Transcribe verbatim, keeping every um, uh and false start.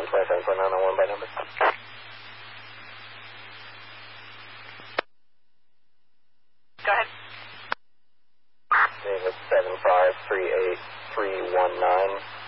one five seven four nine one by number. Go ahead. David seven five three eight three one nine.